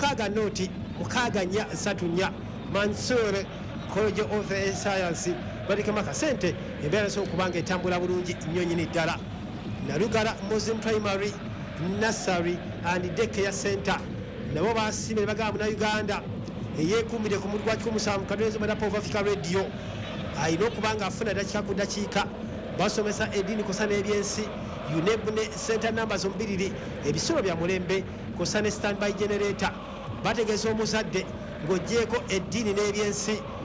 mukaaga noti mukaaga nya nsatu nya Mansour College of Science balikemu akasente embeera so okubanga etambula bulungi nnyo nyini ddala. Nalugala Muslim Primary Nursery and Daycare Center nabo basiime bagamba Munnayuganda eyeekuumire ku mulundi gwa 17 Kadozo Madapo of Africa Radio ayina okubanga afuna dakiika ku dakiika basomesa eddiini kosa n'ebyensi UNEB ne center numbers ombiriri ebisolo bya mulembe kosa ne standby generator bategeeza omuzadde ng'ogyeko eddiini n'ebyensi